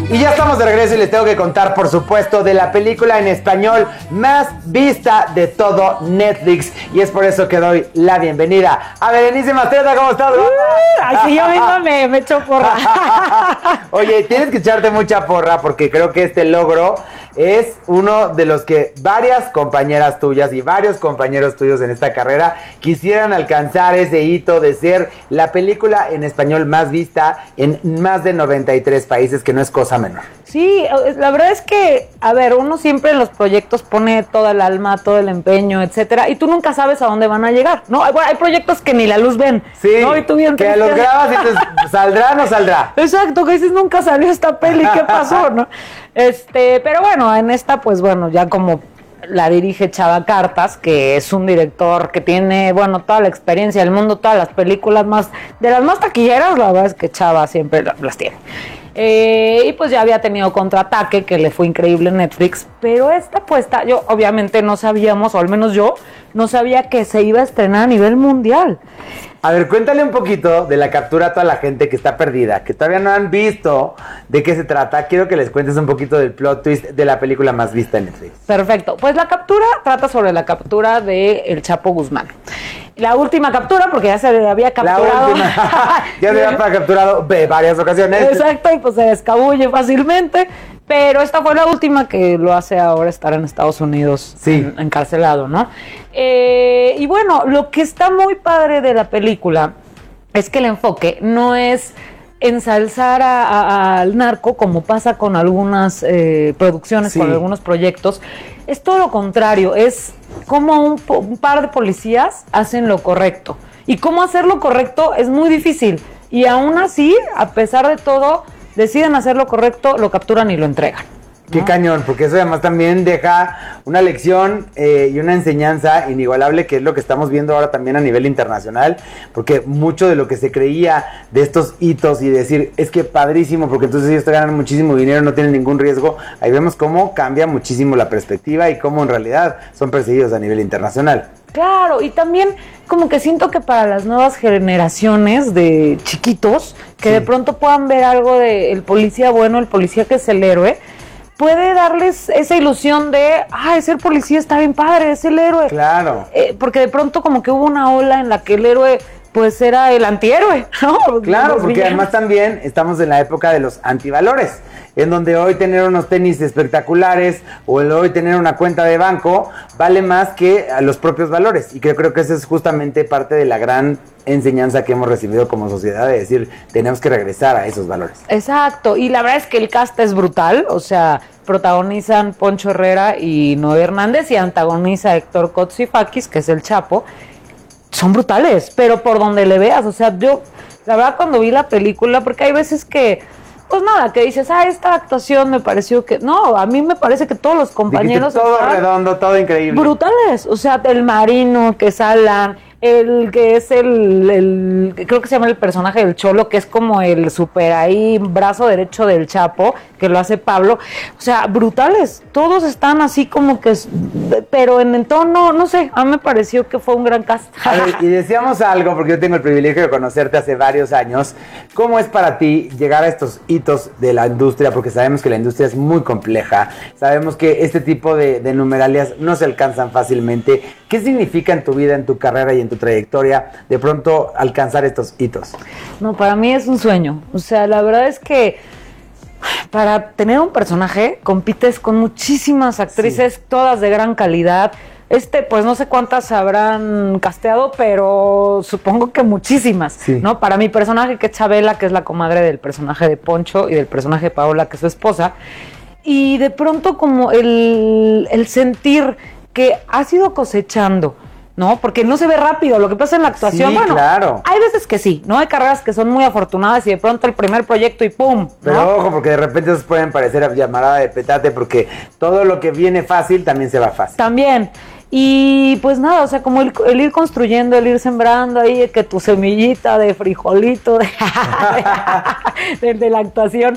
Y ya estamos de regreso y les tengo que contar, por supuesto, de la película en español más vista de todo Netflix. Y es por eso que doy la bienvenida a Berenice Mastreta. ¿Cómo estás? Ay, sí, yo misma me echo porra. Oye, tienes que echarte mucha porra porque creo que este logro es uno de los que varias compañeras tuyas y varios compañeros tuyos en esta carrera quisieran alcanzar ese hito de ser la película en español más vista en más de 93 países, que no es cosa menor. Sí, la verdad es que, a ver, uno siempre en los proyectos pone todo el alma, todo el empeño, etcétera, y tú nunca sabes a dónde van a llegar, ¿no? Hay proyectos que ni la luz ven, sí, ¿no? Y tú bien que los grabas y te ¿saldrá o no saldrá? Exacto, que dices, nunca salió esta peli, ¿qué pasó, no? Pero bueno, en esta, pues bueno, ya como la dirige Chava Cartas, que es un director que tiene, bueno, toda la experiencia del mundo, todas las películas más, de las más taquilleras, la verdad es que Chava siempre las tiene. Y pues ya había tenido Contraataque, que le fue increíble en Netflix, pero esta apuesta, yo obviamente no sabíamos, o al menos yo, no sabía que se iba a estrenar a nivel mundial. A ver, cuéntale un poquito de la captura a toda la gente que está perdida, que todavía no han visto de qué se trata. Quiero que les cuentes un poquito del plot twist de la película más vista en Netflix. Perfecto, pues la captura trata sobre la captura de El Chapo Guzmán. La última captura, porque ya se había capturado. La última. Ya se había capturado varias ocasiones. Exacto, y pues se escabulle fácilmente. Pero esta fue la última que lo hace ahora estar en Estados Unidos, sí, encarcelado, ¿no? Y bueno, lo que está muy padre de la película es que el enfoque no es ensalzar al narco como pasa con algunas producciones, sí, con algunos proyectos. Es todo lo contrario, es como un par de policías hacen lo correcto. Y cómo hacer lo correcto es muy difícil. Y aún así, a pesar de todo, deciden hacer lo correcto, lo capturan y lo entregan, ¿no? Qué cañón, porque eso además también deja una lección y una enseñanza inigualable, que es lo que estamos viendo ahora también a nivel internacional, porque mucho de lo que se creía de estos hitos y decir, es que padrísimo, porque entonces ellos te ganan muchísimo dinero, no tienen ningún riesgo, ahí vemos cómo cambia muchísimo la perspectiva y cómo en realidad son perseguidos a nivel internacional. Claro, y también como que siento que para las nuevas generaciones de chiquitos, que sí, de pronto puedan ver algo de el policía bueno, el policía que es el héroe, puede darles esa ilusión de, ser policía está bien padre, es el héroe. Claro. Porque de pronto como que hubo una ola en la que el héroe pues era el antihéroe, ¿no? Claro, porque además también estamos en la época de los antivalores, en donde hoy tener unos tenis espectaculares o hoy tener una cuenta de banco vale más que los propios valores. Y creo que esa es justamente parte de la gran enseñanza que hemos recibido como sociedad, de decir, tenemos que regresar a esos valores. Exacto, y la verdad es que el cast es brutal, o sea, protagonizan Poncho Herrera y Noé Hernández y antagoniza Héctor Cotsifakis, que es el Chapo. Son brutales, pero por donde le veas, o sea, yo, la verdad, cuando vi la película, porque hay veces que, pues nada, que dices, esta actuación me pareció que, no, a mí me parece que todos los compañeros todo redondo, todo increíble. Brutales, o sea, el Marino, que es Alan, el que es el creo que se llama el personaje del Cholo, que es como el super ahí brazo derecho del Chapo, que lo hace Pablo, o sea, brutales, todos están así como que, pero en el tono, no sé, a mí me pareció que fue un gran cast. A ver, y decíamos algo, porque yo tengo el privilegio de conocerte hace varios años, ¿cómo es para ti llegar a estos hitos de la industria? Porque sabemos que la industria es muy compleja, sabemos que este tipo de numeralias no se alcanzan fácilmente. ¿Qué significa en tu vida, en tu carrera y en tu trayectoria de pronto alcanzar estos hitos? No, para mí es un sueño. O sea, la verdad es que para tener un personaje compites con muchísimas actrices, sí, todas de gran calidad. Pues no sé cuántas habrán casteado, pero supongo que muchísimas, sí, ¿no? Para mi personaje, que es Chabela, que es la comadre del personaje de Poncho y del personaje de Paola, que es su esposa. Y de pronto como el sentir que has ido cosechando, ¿no? Porque no se ve rápido lo que pasa en la actuación. Sí, bueno, claro. Hay veces que sí, ¿no? Hay carreras que son muy afortunadas y de pronto el primer proyecto y ¡pum! ¿no? Pero ojo, porque de repente esos pueden parecer a llamarada de petate, porque todo lo que viene fácil también se va fácil. También. Y pues nada, o sea, como el ir construyendo, el ir sembrando ahí, que tu semillita de frijolito de la actuación